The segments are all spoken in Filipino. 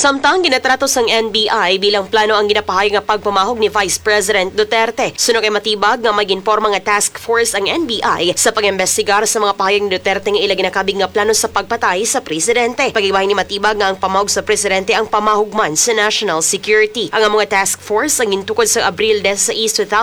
Samtang ginatrato sang NBI bilang plano ang ginapahayag nga pagpamahog ni Vice President Duterte. Suno kay matibag nga mag-informa nga task force ang NBI sa pag-imbestigar sa mga pahayag ni Duterte nga ila ginakabig nga plano sa pagpatay sa presidente. Pagibahin ni matibag nga ang pamahog sa presidente ang pamahugman sa national security. Ang mga task force ang gintukod sa Abril 16,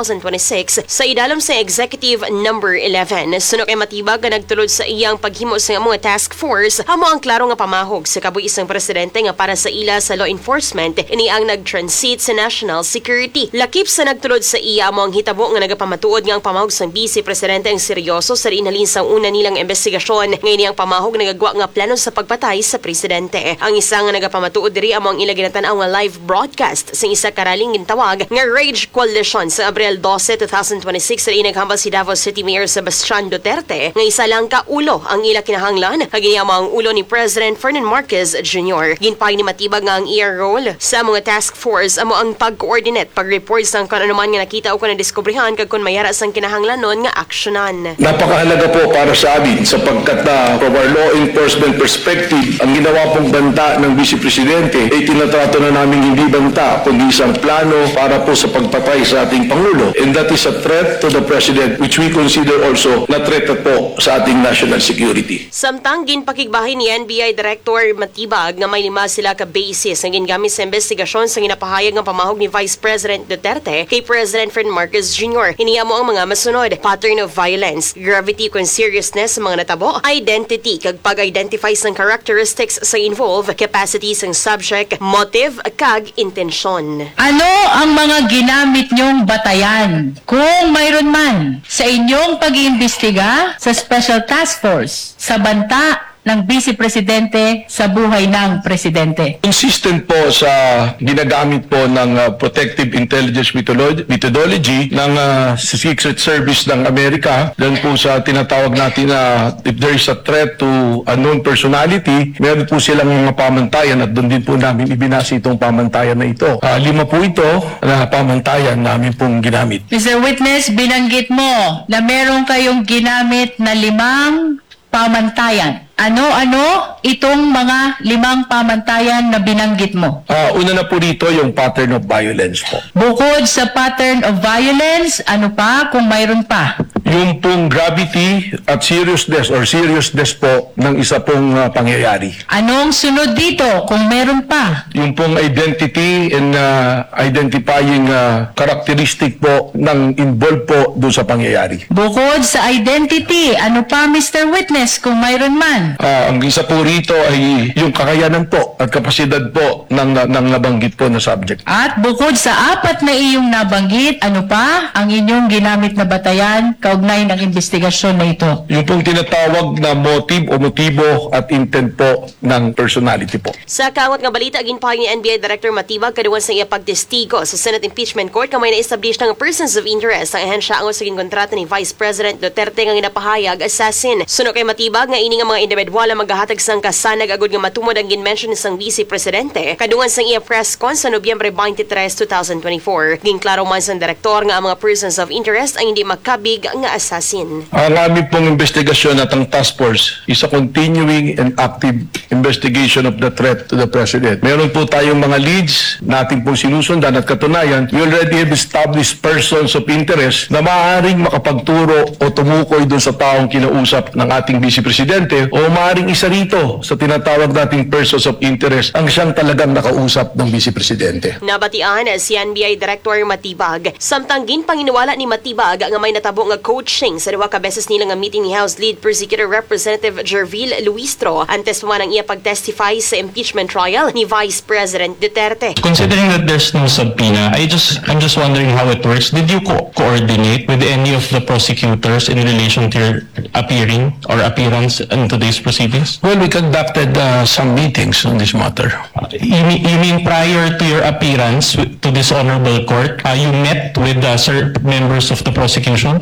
2026 sa idalom sa Executive Number 11. Suno kay matibag nga nagtulod sa iyang paghimo sa mga task force amo ang klaro nga pamahog sa kabuisang presidente nga para sa ila sa law enforcement ini ang nag-transit sa national security. Lakip sa nagtulod sa iya amo ang hitabo nga nagapamatuod nga ang pamahog sang vice presidente ang seryoso sa rinhalin sang una nilang investigasyon ngayon ang pamahog nagagwa nga plano sa pagpatay sa presidente. Ang isa nga nagapamatuod diri amo ang ila ginatanaw nga live broadcast sa isa karaling gintawag nga Rage Coalition sa Abril 12, 2026 sa inaghambal si Davao City Mayor Sebastian Duterte nga isa lang ka ulo ang ila kinahanglan kagini amo ang ulo ni President Ferdinand Marcos Jr. Ginpay ni matibag nga ang iya role sa mga task force amo ang pag-coordinate pag-report sang kung ano man nga nakita o kung nadiskubrihan kag kung mayara sang kinahanglanon nga aksyonan. Napakahalaga po para sa amin sapagkat from our law enforcement perspective, ang ginawa pong banta ng Vice Presidente ay tinatrato na namin hindi banta kundi isang plano para po sa pagpatay sa ating Pangulo. And that is a threat to the President which we consider also na threat po sa ating national security. Samtang ginpakigbahin ni NBI Director Matibag nga may lima sila ka basis ang gingamit sa investigasyon sa ginapahayag ng pamahog ni Vice President Duterte kay President Ferdinand Marcos Jr. Hiniya mo ang mga masunod: pattern of violence, gravity kung seriousness sa mga natabo, identity kag pag-identify sang characteristics sa involved, capacity sang subject, motive kag intensyon. Ano ang mga ginamit niyong batayan kung mayroon man sa inyong pag-iimbestiga sa Special Task Force sa banta ng Vice Presidente sa buhay ng Presidente? Consistent po sa ginagamit po ng Protective Intelligence Methodology ng Secret Service ng Amerika dahil po sa tinatawag natin na if there is a threat to unknown personality, meron po silang mga pamantayan at doon din po namin ibinasa itong pamantayan na ito. 5 po ito na pamantayan namin pong ginamit. Mr. Witness, binanggit mo na meron kayong ginamit na 5 pamantayan. Ano-ano itong mga 5 pamantayan na binanggit mo? Una na po rito yung pattern of violence po. Bukod sa pattern of violence, ano pa kung mayroon pa? Yung pong gravity at seriousness po ng isa pong pangyayari. Anong sunod dito kung meron pa? Yung pong identity and identifying characteristic po ng involved po doon sa pangyayari. Bukod sa identity, ano pa Mr. Witness kung mayroon man? Ang isa po rito ay yung kakayanan po at kapasidad po ng nabanggit po na subject. At bukod sa 4 na iyong nabanggit, ano pa ang inyong ginamit na batayan kaugnay ng investigasyon na ito? Yung pong tinatawag na motive o motibo at intent po ng personality po. Sa kawat nga balita, ginpahayag ni NBI Director Matibag kaduwan sa iya pagtestigo sa Senate Impeachment Court kamay na-establish ng persons of interest ang ahensya ang usaging kontrata ni Vice President Duterte nga ginapahayag assassin. Suno kay Matibag nga ini nga mga individual ang maghahatag sang kasanag agud nga matumod ang ginmention sang Vice Presidente kaduwan sang iya press con sa Nobyembre 23, 2024. Ginklaro man sang direktor nga ang mga persons of interest ang hindi makabig nga assassin. Ang aming pong investigasyon at ang task force is a continuing and active investigation of the threat to the President. Meron po tayong mga leads natin pong sinusundan at katunayan, we already have established persons of interest na maaaring makapagturo o tumukoy doon sa taong kinausap ng ating Vice Presidente o maaaring isa rito sa tinatawag nating persons of interest ang siyang talagang nakausap ng Vice Presidente. Nabatian si NBI Director Matibag. Samtang ginpanginiwala ni Matibag nga may natabo nga coaching sa 2 ka beses nila nga meeting ni House Lead Prosecutor Representative Jervil Luistro antes pa man ang iya pag-testify sa impeachment trial ni Vice President Duterte. Considering that there's no subpoena, I'm just wondering how it works. Did you coordinate with any of the prosecutors in relation to your appearing or appearance in today's proceedings? Well, we conducted some meetings on this matter. You mean prior to your appearance to this honorable court, you met with certain members of the prosecution? Yes,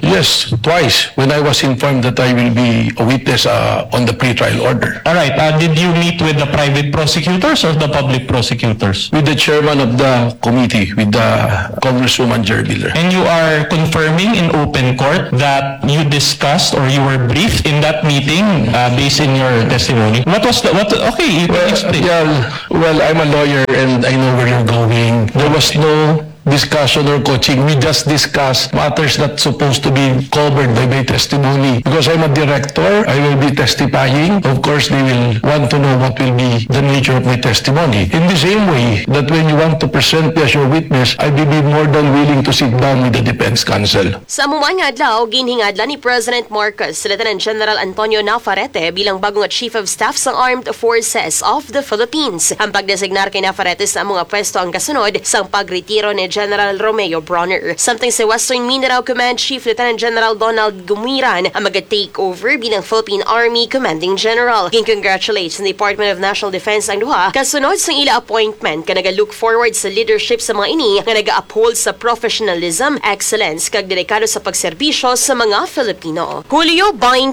twice when I was informed that I will be a witness on the pre-trial order. All right. Did you meet with the private prosecutors or the public prosecutors? With the chairman of the committee, with the Congresswoman Jerry Miller. And you are confirming in open court that you discussed or you were briefed in that meeting based in your testimony. What was the, okay, you can explain. Well, I'm a lawyer and I know where you're going. There was no discussion or coaching. We just discussed matters that's supposed to be covered by my testimony. Because I'm a director, I will be testifying. Of course, they will want to know what will be the nature of my testimony. In the same way that when you want to present me as your witness, I will be more than willing to sit down with the defense counsel. Sa amumang adlaw, ginhingadla ni President Marcos si Lieutenant General Antonio Navarrete bilang bagong Chief of Staff sa Armed Forces of the Philippines. Ang pagdesignar kay Navarrete sa mga pwesto ang kasunod sa pagretiro ni General Romeo Bronner. Samtang si Western Mindanao Command Chief Lieutenant General Donald Gumiran ang mag-take over bilang Philippine Army Commanding General. Kin-congratulates ng Department of National Defense ang duha kasunod sa ila appointment ka naga-look forward sa leadership sa mga ini nga naga-uphold sa professionalism, excellence kag dedikado sa pagserbisyo sa mga Filipino. Hulyo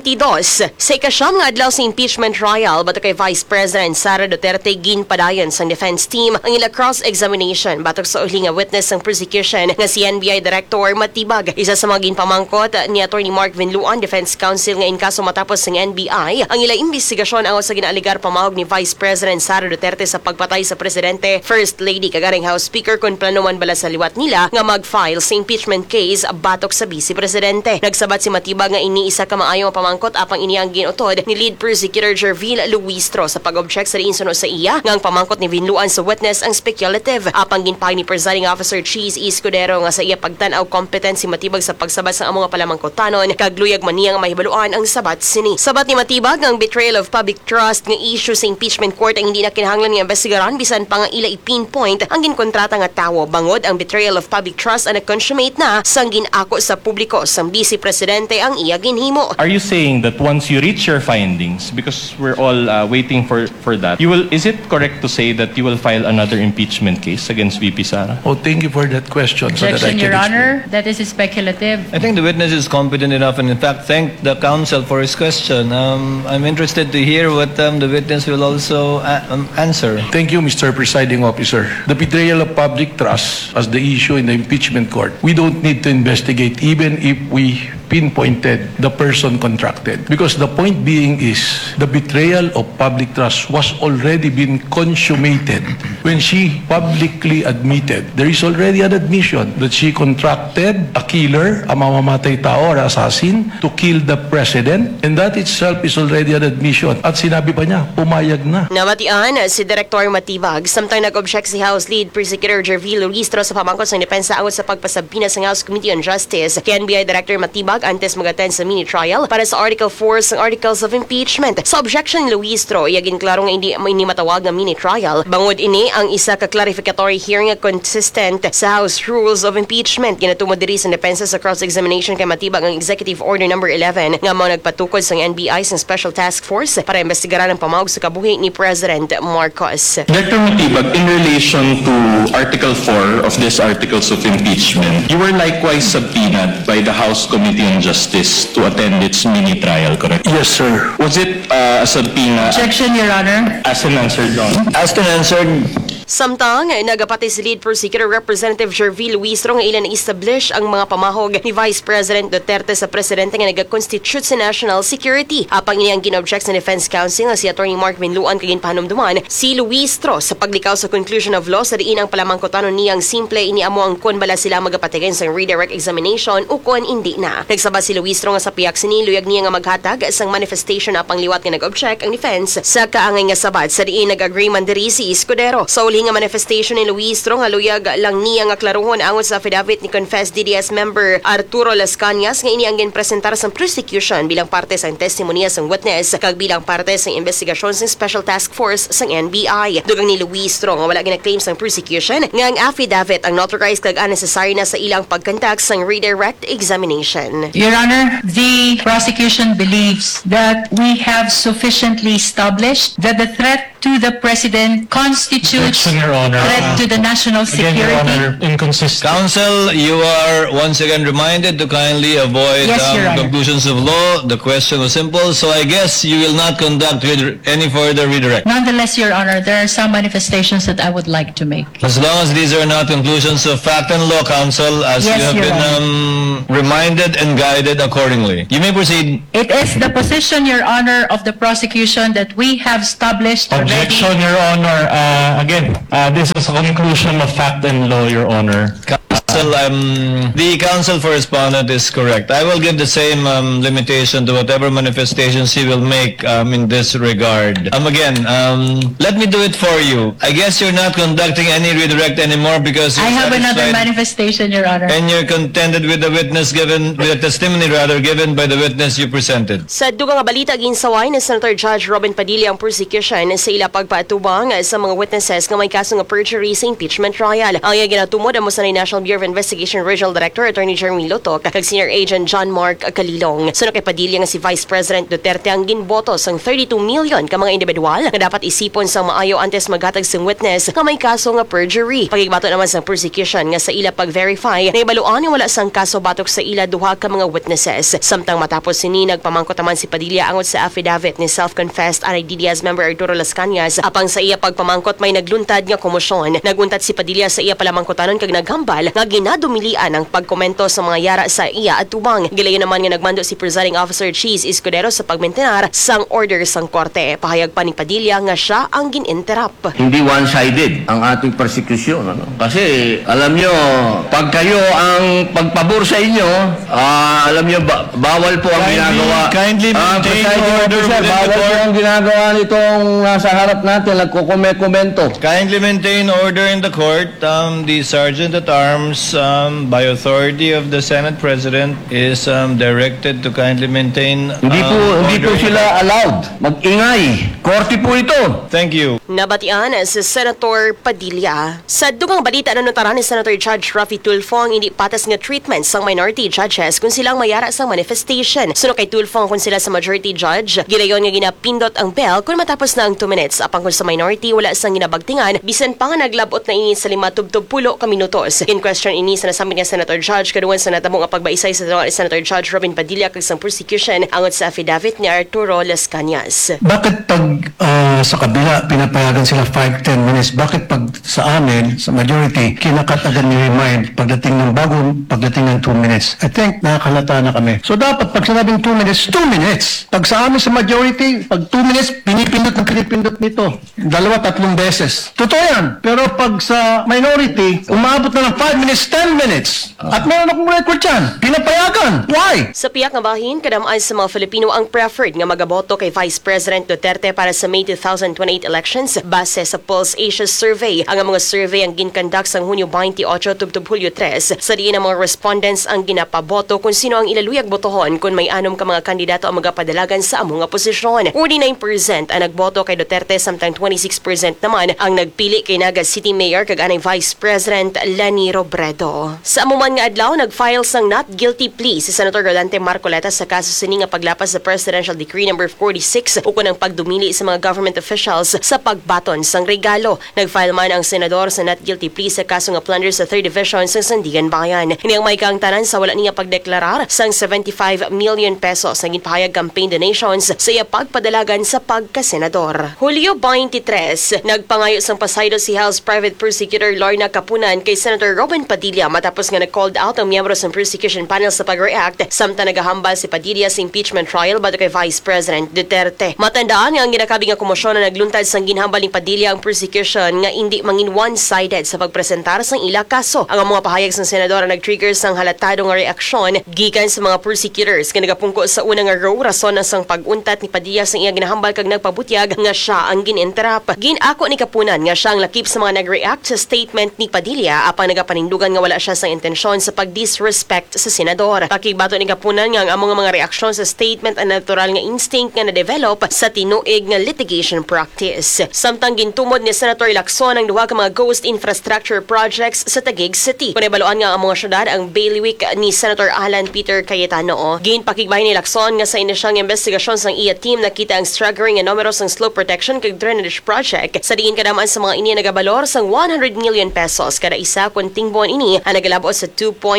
22, sa ikasyam nga adlaw sa impeachment trial batok kay Vice President Sara Duterte ginpadayon sa defense team ang ila cross-examination batok sa uli nga witness ng prosecution nga si NBI Director Matibag. Isa sa mga ginpamangkot ni Attorney Mark Vinluan, Defense Counsel nga in kaso matapos ng NBI ang ila investigasyon ang sa ginaaligar pamahog ni Vice President Sara Duterte sa pagpatay sa Presidente, First Lady kagaring House Speaker kung planuman bala sa liwat nila nga mag-file sa impeachment case batok sa Vice Presidente. Nagsabat si Matibag nga iniisa ka maayong pamangkot apang ini ang ginutod ni Lead Prosecutor Jervil Luistro sa pag-object sa diinsuno sa iya nga ang pamangkot ni Vinluan sa witness ang speculative apang ginpay ni Presiding Officer Cheese Escudero nga sa iya pagtan-aw competent si Matibag sa pagsabat sa among palamangkotanon kagluyag man niya nga mahibaluan ang sabat sini. Sabat ni Matibag ang betrayal of public trust nga issue sa impeachment court ang hindi na kinahanglan nga investigaran bisan pa nga ila i-pinpoint ang ginkontrata nga tawo bangod ang betrayal of public trust ang nag-consummate na sang ginako sa publiko sang Vice Presidente ang iya ginhimo. Are you saying that once you reach your findings, because we're all waiting for that, is it correct to say that you will file another impeachment case against VP Sara? Oh, thank you for that question. Objection, Your Honor. That is speculative. I think the witness is competent enough, and in fact, thank the counsel for his question. I'm interested to hear what the witness will also answer. Thank you, Mr. Presiding Officer. The betrayal of public trust as the issue in the impeachment court, we don't need to investigate even if we pinpointed the person contracted. Because the point being is the betrayal of public trust was already been consummated when she publicly admitted. There is already an admission that she contracted a killer, a mamamatay tao or assassin to kill the president, and that itself is already an admission. At sinabi pa niya, pumayag na. Namatian si Director Matibag samtang nag-object si House Lead Prosecutor Jervil Luistro sa pamangkot sa depensa angot sa pagpasabina sa House Committee on Justice. Kay NBI Director Matibag antes mag-attend sa mini-trial para sa Article 4 sa Articles of Impeachment. Sa objection ni Luistro, iyagin klaro nga hindi matawag na mini-trial. Bangod ini ang isa ka clarificatory hearing nga consistent sa House Rules of Impeachment. Ginatumo diri sa depensa sa cross-examination kay Matibag ang Executive Order No. 11 nga mao nagpatukod sa NBI sa Special Task Force para investigaran ang pamahog sa kabuhi ni President Marcos. Dr. Matibag, in relation to Article 4 of this Articles of Impeachment, you were likewise subpoenaed by the House Committee on Justice to attend its mini-trial, correct? Yes, sir. Was it a subpoena Objection, Your Honor. asked and answered on? Asked and answered. Samtang nagapati si Lead Prosecutor Representative Jervil Luistro nga ilan na-establish ang mga pamahog ni Vice President Duterte sa presidente nga nag-constitute sa national security. Apang ini ang ginobject sa Defense Counsel nga si Attorney Mark Vinluan kagin pahanumduman si Luistro sa paglikaw sa conclusion of law sa diin ang palamangkotanon niyang simple iniamo ang kon bala sila magapatigen sa redirect examination o kon hindi na. Nagsaba si Luistro nga sa piyak sini luyag niya nga maghatag sang manifestation apang liwat nga nag-object ang defense sa kaangay nga sabat sa diin nag-agreement diri si Escudero. Sa uli nga manifestation ni Luistro nga luyag lang niya nga klaruhon angon sa affidavit ni confessed DDS member Arturo Las Cañas nga ini ang ginpresentar sa prosecution bilang parte sa testimonya sang witness kag bilang parte sa investigasyon sa Special Task Force sang NBI. Dugang ni Luistro nga wala gina-claim sang prosecution nga ang affidavit ang notarized kag unnecessary na sa ilang pagkandak sang redirect examination. Your Honor, the prosecution believes that we have sufficiently established that the threat to the President constitutes Objection, Your Honor. threat to the national Again, Your security? Honor, inconsistent. Counsel, you are once again reminded to kindly avoid Yes, Your Honor. conclusions of law. The question was simple, so I guess you will not conduct any further redirect. Nonetheless, Your Honor, there are some manifestations that I would like to make. As long as these are not conclusions of fact and law, Counsel, as Yes, you have Your been reminded and guided accordingly. You may proceed. It is the position, Your Honor, of the prosecution that we have established already. Objection, Your Honor. Again, this is a conclusion of fact and law, Your Honor. Counsel, the counsel for respondent is correct. I will give the same limitation to whatever manifestations he will make in this regard. Again, let me do it for you. I guess you're not conducting any redirect anymore because you're I have another satisfied manifestation, Your Honor. and you're contented with the testimony given by the witness you presented. Sa dugang nga balita ginsaway ni Senator Judge Robin Padilla ang prosecution sa ila pagpatubang sa mga witnesses nga may kaso nga perjury sa impeachment trial. Ang iya ginatumod amo sa National Bureau of Investigation Regional Director Attorney Jeremy Lotok kag Senior Agent John Mark Calilong. Sunod kay Padilla nga si Vice President Duterte ang ginboto sang 32 million ka mga individual nga dapat isipon sa maayo antes maghatag sang witness nga may kaso nga perjury. Pagigbato naman sa prosecution nga sa ila pag-verify na ibaluan nga wala sang kaso batok sa ila duha ka mga witnesses. Samtang matapos sini nagpamangkot naman si Padilla angot sa affidavit ni self-confessed RID Diaz member Arturo Las Cañas apang sa iya pagpamangkot may nagluntad nga komosyon. Naguntat si Padilla sa iya palamangkotanon kag naghambal nga ginadumilian ang pagkomento sa mga yara sa iya at tubang. Gilayon naman nga nagmando si Presiding Officer Cheese Escudero sa pagmentenar sang order sang korte. Pahayag pa ni Padilla nga siya ang gin-interrupt. Hindi one-sided ang ating persecution. Ano? Kasi, alam nyo, pag kayo ang pagpabor sa inyo, alam nyo, bawal po ang ginagawa. kindly maintain Presiding order Officer, within the bawal po court. ang ginagawa nitong nasa harap natin, nagkukomento. Kindly maintain order in the court. The Sergeant at Arms, by authority of the Senate President, is directed to kindly maintain Hindi po order. sila allowed mag-ingay. Korte po ito. Thank you. Nabatian si Senator Padilla. Sa dugang balita na notaran ni Senator Judge Raffy Tulfo ang hindi patas nga treatment sang minority judges kung silang mayara sa manifestation. Suno kay Tulfo kung sila sa majority judge, gilayon nga ginapindot ang bell kung matapos na ang 2 minutes. Apang kung sa minority wala sang ginabagtingan, bisan pa nga naglabot na ini sa 5-10 ka minutos. In question ini sa nasamit nga Senator Judge kaduan sa natabong nga pagbaisay sa ni Senator Judge Robin Padilla kag sang prosecution angot sa affidavit ni Arturo Las Cañas. Bakit pag sa kabila pinapayagan sila 5-10 minutes, bakit pag sa amin, sa majority, kinakatagan ni remind pagdating ng 2 minutes? I think nakakalata na kami. So dapat pag sinabing 2 minutes, 2 minutes. Pag sa amin sa majority, pag 2 minutes, pinipindot nito. 2-3 beses. Totoo yan. Pero pag sa minority, umabot na ng 5 minutes, 10 minutes. At meron akong record yan. Pinapayagan. Why? Sa piyak nga bahin, kadamay sa mga Filipino ang preferred nga magaboto kay Vice President Duterte para sa May 2028 elections base sa Pulse Asia Survey. Ang mga survey ang ginkandak sa Hunyo 28 tubtub Hulyo 3. Sa diin ang mga respondents ang ginapaboto kung sino ang ilaluyag botohon kung may anom ka mga kandidato ang magapadalagan sa among nga posisyon. 49% ang nagboto kay Duterte samtang 26% naman ang nagpili kay Naga City Mayor kag anay Vice President Leni Robredo. Sa amuman nga adlaw nag-file sang not guilty plea si Senator Rodante Marcoleta sa kaso sini nga paglapas sa Presidential Decree No. 46 ukon ang pagdumili sa mga government officials sa pagbaton sang regalo. Nag-file man ang senador sa not guilty plea sa kaso nga plunder sa 3rd Division sa Sandigan Bayan. Ini ang may kaangtanan sa wala niya pagdeklarar sang 75 million pesos na ginpahayag campaign donations sa iya pagpadalagan sa pagkasenador. Hulyo 23, nagpangayo sang pasaylo si House Private Prosecutor Lorna Capunan kay Senator Robin Padilla matapos nga nag-called out ang miyembro sa prosecution panel sa pag-react samtang nagahambal si Padilla sa impeachment trial bago kay Vice President Duterte. Matandaan nga ang ginakabi nga komosyon na nagluntad sang ginhambal ni Padilla ang prosecution nga hindi mangin one-sided sa pagpresentar sang ila kaso. Ang mga pahayag sang senador nag-trigger sang halatado nga reaksyon gikan sa mga prosecutors nga nagapungko sa unang nga row rason na sang pag-untat ni Padilla sang iya ginahambal kag nagpabutyag nga siya ang gin-interrupt. Ginako ni Kapunan nga siya ang lakip sa mga nag-react sa statement ni Padilla apang nagapanindugay Nahatugan nga wala siya sa intensyon sa pag-disrespect sa senador. Pakibato ni kapunan nga ang mga reaksyon sa statement ang natural nga instinct nga na-develop sa tinuig nga litigation practice. Samtang gintumod ni Senator Lacson ang duha ka mga ghost infrastructure projects sa Taguig City. Kung ibaluan nga ang mga syudad ang bailiwick ni Senator Alan Peter Cayetano. Ginpakigbahin ni Lacson nga sa inisyang investigasyon sang iya team nakita ang staggering nga numero sang slope protection kag drainage project sa diin kadaman sa mga ini nagabalor sang 100 million pesos kada isa kun tingbuan ini ang nagalabot sa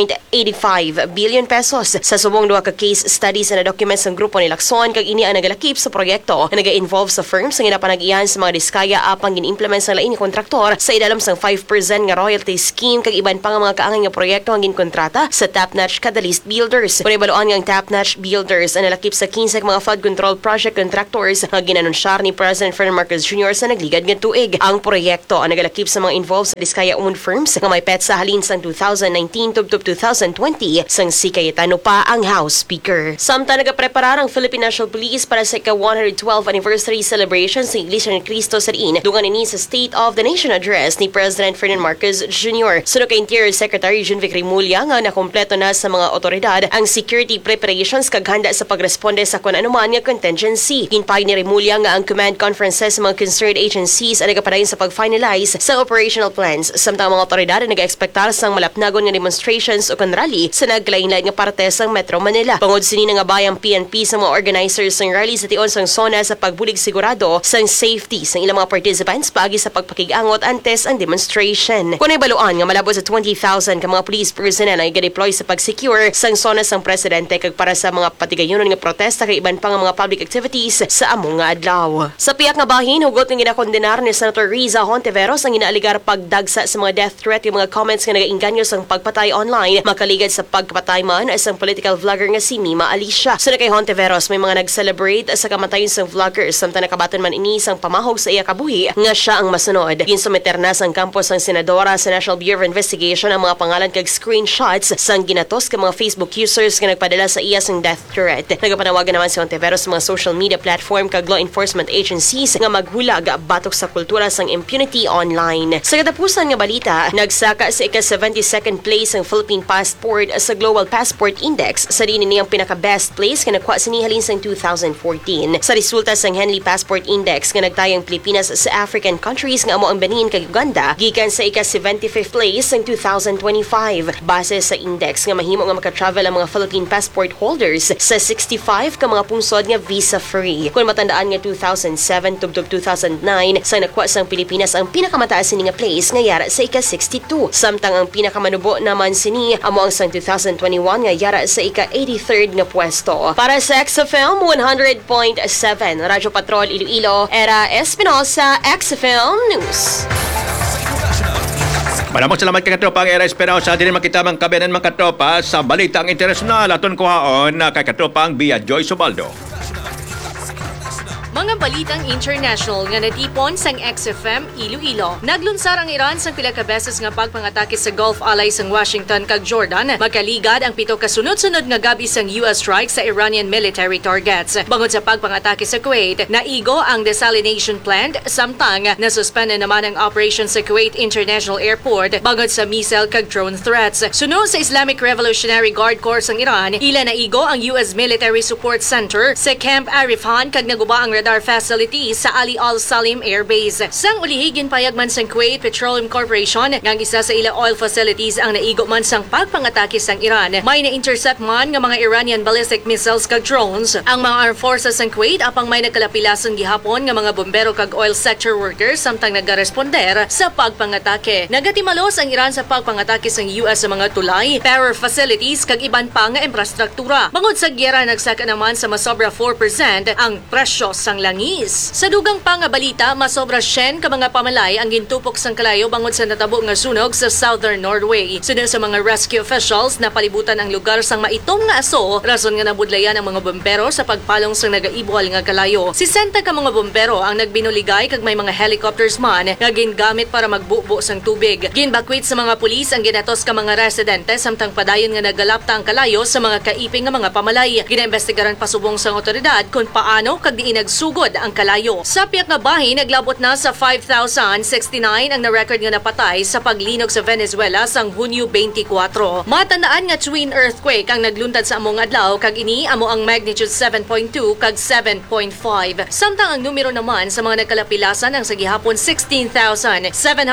2.85 billion pesos. Sa subong duha ka case studies na documents ng grupo ni Lacson kag ini ang nagalakip sa proyekto na naga-involve sa firms nga ginapanag-iyan sa mga diskaya apang gin-implement sa lain ni kontraktor sa ilalim sang 5% nga royalty scheme kag iban pa nga mga kaangay nga proyekto ang ginkontrata sa Top-Notch Catalyst Builders. Kung ibaluan nga ang Top-Notch Builders ang nalakip sa 15 mga flood control project contractors nga ginanunsyar ni President Ferdinand Marcos Jr. sa nagligad nga tuig. Ang proyekto ang nagalakip sa mga involved sa diskaya-owned firms nga may petsa halin sang 2019 tubtob 2020 sang si Cayetano pa ang House Speaker. Samtang nagapreparar ang Philippine National Police para sa ika-112 anniversary celebration sa Iglesia ni Cristo sa Diin, dungan ini sa State of the Nation Address ni President Ferdinand Marcos Jr. Sunod kay Interior Secretary Junvic Rimulya nga nakompleto na sa mga otoridad ang security preparations kag handa sa pagresponde sa kung anuman nga contingency. Ginpay ni Rimulya nga ang command conferences sa mga concerned agencies ay nagapadayon sa pag-finalize sa operational plans. Samtang mga otoridad ay nag-expectar sang malapnagon nga demonstrations o rally sa naglain-lain nga parte sang Metro Manila. Pangod sini nga bayang PNP sa mga organizers ng rally sa tion sang zona sa pagbulig sigurado sang safety sang ilang mga participants paagi sa pagpakig-angot antes ang demonstration. Kung ibaluan nga malabot sa 20,000 ka mga police personnel ay ga-deploy sa pag-secure sang zona sang presidente kag para sa mga patigayunon nga protesta kag iban pa nga mga public activities sa among nga adlaw. Sa piyak nga bahin, hugot nga ginakondenar ni Senator Riza Hontiveros ang inaaligar pagdagsa sa mga death threat yung mga comments nga nagainganyo sang pagpatay online makaligad sa pagpatay man isang political vlogger nga si Mima Alicia. Sunod kay Hontiveros, may mga nag-celebrate sa kamatayon sang vlogger samtang nakabaton man ini sang pamahog sa iya kabuhi nga siya ang masunod. Ginsumiter na sang kampo sang senadora sa National Bureau of Investigation ang mga pangalan kag screenshots sang ginatos ka mga Facebook users nga nagpadala sa iya sang death threat. Nagapanawagan naman si Hontiveros sa mga social media platform kag law enforcement agencies nga maghulag batok sa kultura sang impunity online. Sa katapusan nga balita, nagsaka sa ika-72nd place ang Philippine Passport sa Global Passport Index sa din niyang pinaka-best place nga nakuha sinihalin sang 2014. Sa resulta sang Henley Passport Index nga nagtayang Pilipinas sa African countries nga amo ang Benin kag Uganda gikan sa ika-75th place sang 2025. Base sa index nga mahimo nga maka-travel ang mga Philippine passport holders sa 65 ka mga pungsod nga visa-free. Kung matandaan nga 2007 tubtob 2009 sa nakuha sang Pilipinas ang pinakamataas sini nga place nga yara sa ika-62. Samtang ang pinakamanubo naman sini amo ang sang 2021 nga yara sa ika-83rd nga pwesto. Para sa XFM 100.7 Radyo Patrol Iloilo, Era Espinosa, XFM News. Maraming salamat kay katropa ang Era Esperanza. Din makita mga kabinan mga katropa sa balitang internasyonal aton kuhaon na kay katropa ang Bia Joyce Ubaldo. Mga balitang international nga natipon sang XFM Iloilo. Naglunsar ang Iran sang pila ka beses nga pagpangatake sa Gulf allies sang Washington kag Jordan. Magkaligad ang 7 kasunod-sunod nga gabi sang US strike sa Iranian military targets. Bangod sa pagpangatake sa Kuwait, naigo ang desalination plant samtang nasuspend na naman ang operation sa Kuwait International Airport bangod sa missile kag drone threats. Sunod sa Islamic Revolutionary Guard Corps sang Iran, ila naigo ang US Military Support Center sa Camp Arifan kag naguba ang radar facility sa Ali Al Salim Air Base. Sang ulihigin payag man sang Kuwait Petroleum Corporation nga isa sa ila oil facilities ang naigo man sang pagpangatake sang Iran. May na-intercept man nga mga Iranian ballistic missiles kag drones. Ang mga armed forces sang Kuwait apang may nagkalapilasan gihapon nga mga bombero kag oil sector workers samtang nagaresponder sa pagpangatake. Nagatimalos ang Iran sa pagpangatake sang US sa mga tulay, power facilities kag iban pa nga infrastruktura. Bangod sa gyera nagsaka naman sa masobra 4% ang presyo sang langis. Sa dugang pa nga balita, masobra 10 ka mga pamalay ang gintupok sang kalayo bangod sa natabo nga sunog sa southern Norway. Sunod sa mga rescue officials na palibutan ang lugar sang maitom nga aso, rason nga nabudlayan ang mga bombero sa pagpalong sang nagaibuhal nga kalayo. 60 ka mga bombero ang nagbinuligay kag may mga helicopters man nga gingamit para magbubo sang tubig. Ginbakwit sa mga pulis ang ginatos ka mga residente samtang padayon nga nagalapta ang kalayo sa mga kaiping nga mga pamalay. Ginaimbestigaran pasubong sang otoridad kung paano kag diin nagsugod sugod ang kalayo. Sa piyak nga bahin, naglabot na sa 5,069 ang na-record nga napatay sa paglinog sa Venezuela sang Hunyo 24. Matandaan nga twin earthquake ang nagluntad sa among adlaw kag ini amo ang magnitude 7.2 kag 7.5. Samtang ang numero naman sa mga nagkalapilasan ang sa gihapon 16,740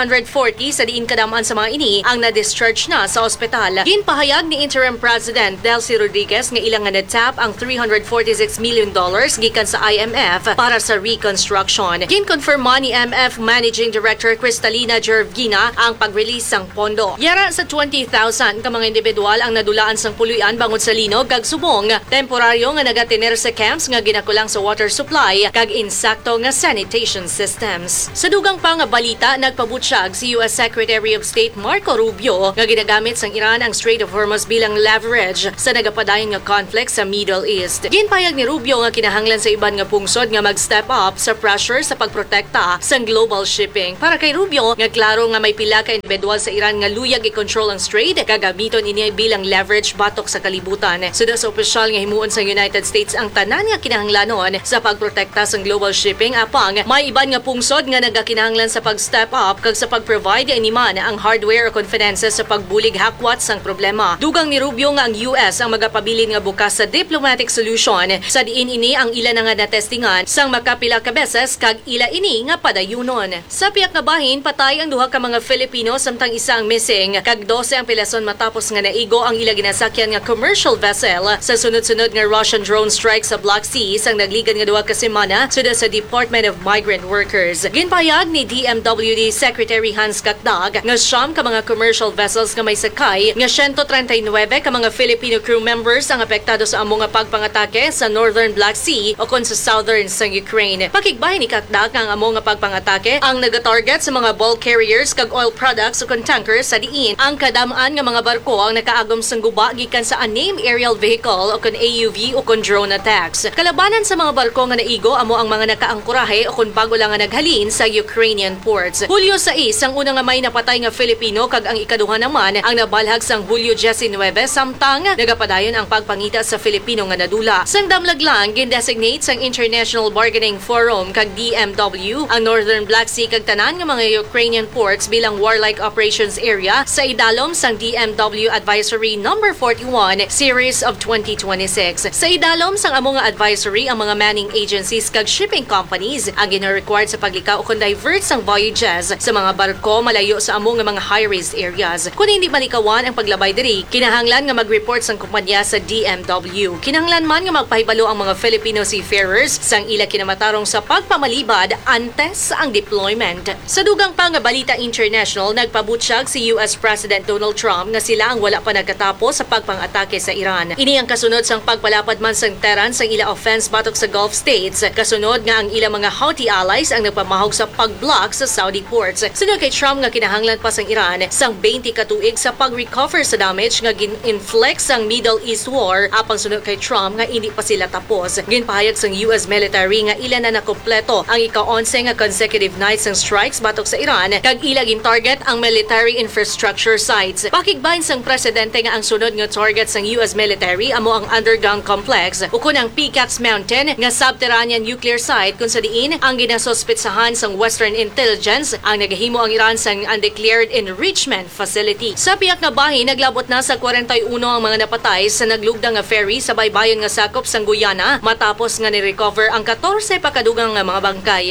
sa diin kadamaan sa mga ini ang na-discharge na sa ospital. Ginpahayag ni Interim President Delcy Rodriguez nga ilang nga na-tap ang $346 million gikan sa IMF para sa reconstruction. Ginkonfirma ni IMF Managing Director Cristalina Georgina ang pag-release sang pondo. Yara sa 20,000 ka mga individual ang nadulaan sang puluyan bangod sa linog kag subong, temporaryo nga nagatiner sa camps nga ginakulang sa water supply kag insakto nga sanitation systems. Sa dugang pa nga balita, nagpabutyag si US Secretary of State Marco Rubio nga ginagamit sang Iran ang Strait of Hormuz bilang leverage sa nagapadayon nga conflict sa Middle East. Ginpayag ni Rubio nga kinahanglan sa iban nga pungsod nga mag-step up sa pressure sa pagprotekta sa global shipping. Para kay Rubio, nga klaro nga may pila ka individual sa Iran nga luyag i-control ang strait, gagamiton ini bilang leverage batok sa kalibutan. Suda sa opisyal nga himuon sa United States ang tanan nga kinahanglanon sa pagprotekta sa global shipping apang may iban nga pungsod nga nagakinahanglan sa pag-step up kag sa pag-provide animan ang hardware o confidences sa pagbulig hakwat sang problema. Dugang ni Rubio nga ang US ang magapabilin nga bukas sa diplomatic solution sa diin ini ang ila na nga natestingan sang makapila ka beses kag ila ini nga padayunon. Sa piyak nga bahin, patay ang duha ka mga Filipino samtang isa ang missing kag 12 ang pilason matapos nga naigo ang ila ginasakyan nga commercial vessel sa sunod-sunod nga Russian drone strike sa Black Sea sang nagligan nga duha ka semana suda sa Department of Migrant Workers. Ginpayag ni DMWD Secretary Hans Kakdag nga siyam ka mga commercial vessels nga may sakay nga 139 ka mga Filipino crew members ang apektado sa among nga pagpangatake sa Northern Black Sea o kon sa Southern sa Ukraine. Pakigbahin ni Kakdag ang among nga pagpangatake ang nagatarget sa mga bulk carriers kag oil products o kon tankers sa diin ang kadamaan nga mga barko ang nakaagom sang guba gikan sa unnamed aerial vehicle o kon AUV o kon drone attacks. Kalabanan sa mga barko nga naigo amo ang mga nakaangkurahe o kon bago lang nga naghalin sa Ukrainian ports. Hulyo 6 ang una nga may napatay nga Filipino kag ang ikaduha naman ang nabalhag sang Hulyo 19 samtang nagapadayon ang pagpangita sa Filipino nga nadula. Sang damlag lang gin-designate sang International Bargaining Forum kag DMW ang Northern Black Sea kag tanan nga mga Ukrainian ports bilang warlike operations area sa idalom sang DMW Advisory number 41 series of 2026. Sa idalom sang amo nga advisory ang mga manning agencies kag shipping companies ang gina-required sa paglikaw o kon divert sang voyages sa mga barko malayo sa amo nga mga high-risk areas. Kung hindi malikawan ang paglabay diri, kinahanglan nga mag-report sang kumpanya sa DMW. Kinahanglan man nga magpahibalo ang mga Filipino seafarers sang ila kinamatarong sa pagpamalibad antes ang deployment. Sa dugang pa nga balita international, nagpabutyag si US President Donald Trump nga sila ang wala pa nagkatapos sa pagpang-atake sa Iran. Ini ang kasunod sang pagpalapad man sang Tehran sang ila offense batok sa Gulf States. Kasunod nga ang ilang mga Houthi allies ang nagpamahog sa pag-block sa Saudi ports. Sunod kay Trump nga kinahanglan pa sang Iran sang 20 ka tuig sa pag-recover sa damage nga gin-inflict sang Middle East war apang sunod kay Trump nga hindi pa sila tapos. Ginpahayag sang US military nga ila na nakompleto ang ika-11 nga consecutive nights ng strikes batok sa Iran kag ila gin-target ang military infrastructure sites. Pakigbahin sang presidente nga ang sunod nga target sang US military amo ang underground complex ukon ang Picats Mountain nga subterranean nuclear site kung sa diin ang ginasospetsahan sang Western Intelligence ang nagahimo ang Iran sang undeclared enrichment facility. Sa piyak nga bahin, naglabot na sa 41 ang mga napatay sa naglugdang nga ferry sa baybayon nga sakop sang Guyana matapos nga ni-recover ang 14 pa kadugang nga mga bangkay.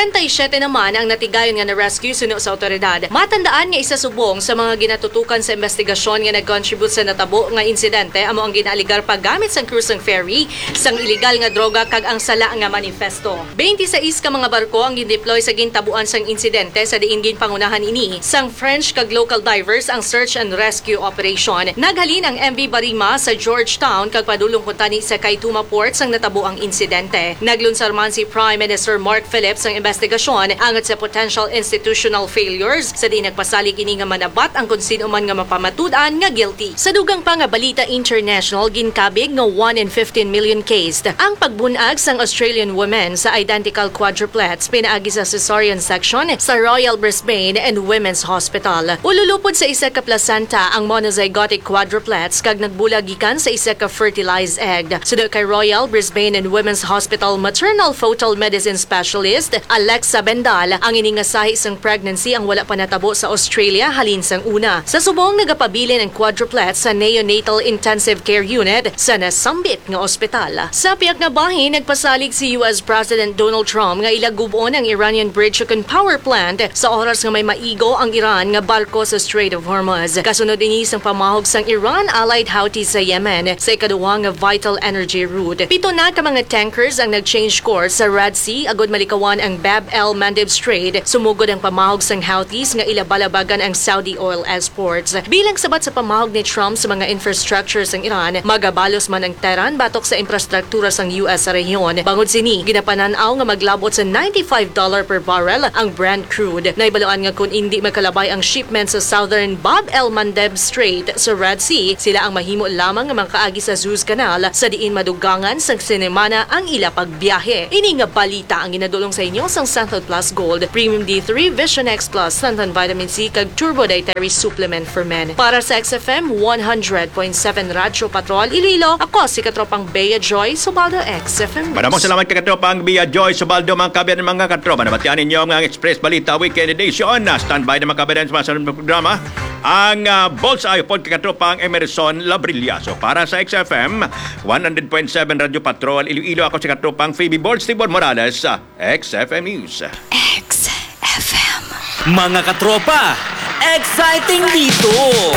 77 naman ang natigayon nga na-rescue suno sa otoridad. Matandaan nga isa subong sa mga ginatutukan sa investigasyon nga nag-contribute sa natabo nga insidente amo ang ginaaligar paggamit sang cruise ng ferry sang illegal nga droga kag ang sala nga manifesto. 26 ka mga barko ang gin-deploy sa gintabuan sang insidente sa diin ginpangunahan ini sang French kag local divers ang search and rescue operation. Naghalin ang MV Barima sa Georgetown kag padulong kuntani sa Kaituma Port sang natabo ang insidente. Naglunsar man si Prime Minister Mark Phillips ang investigasyon angat sa potential institutional failures sa di nagpasalig ini nga manabat ang kung sino man nga mapamatud-an nga guilty. Sa dugang pa nga balita international, ginkabig nga 1 in 15 million case ang pagbunag sang Australian women sa identical quadruplets pinaagi sa cesarean section sa Royal Brisbane and Women's Hospital. Ululupod sa isa ka placenta ang monozygotic quadruplets kag nagbulag gikan sa isa ka fertilized egg. Sudo kay Royal Brisbane and Women's Hospital Maternity maternal fetal medicine specialist Alexa Bendal ang iningasahi isang pregnancy ang wala pa natabo sa Australia halin sang una. Sa subong nagapabilin ang quadruplets sa neonatal intensive care unit sa nasambit nga ospital. Sa piyak nga bahin, nagpasalig si US President Donald Trump nga ilagubon ang Iranian Bridgecon power plant sa oras nga may maigo ang Iran nga barko sa Strait of Hormuz. Kasunod ini sang pamahog sang Iran-allied Houthis sa Yemen sa ikaduwa nga vital energy route. 7 na ka mga tankers ang nag-change course sa Red Sea agud malikawan ang Bab el-Mandeb Strait. Sumugod ang pamahog sang Houthis nga ilabalabagan ang Saudi oil exports. Bilang sabat sa pamahog ni Trump sa mga infrastructures ng Iran, magabalos man ang Tehran batok sa infrastruktura sang US sa rehiyon. Bangod sini, ginapananaw nga maglabot sa $95 per barrel ang Brent crude. Naibaluan nga kung hindi makalabay ang shipment sa Southern Bab el-Mandeb Strait sa Red Sea, sila ang mahimo lamang nga makaagi sa Suez Canal sa diin madugangan sang sinemana ang ila pagbiyahe. Ini nga balita ang ginadulong sa inyo sang Santon Plus Gold, Premium D3, Vision X Plus, Santon Vitamin C kag Turbo Dietary Supplement for Men. Para sa XFM 100.7 Radyo Patrol Iloilo, ako si Katropang Bea Joy Subaldo XFM. Maraming salamat kay Katropang Bea Joy Subaldo, mga kabayan, mga katropa. Nabatian ninyo ang Express Balita Weekend Edition. Standby na mga kabayan sa mga sunod na programa. Ang Bullseye pod kay Katropang Emerson Labrillaso. Para sa XFM 100.7 Radyo Patrol Iloilo, ako si Katropang Phoebe Bords Tibor Morales sa XFM News. XFM. Mga katropa, exciting dito!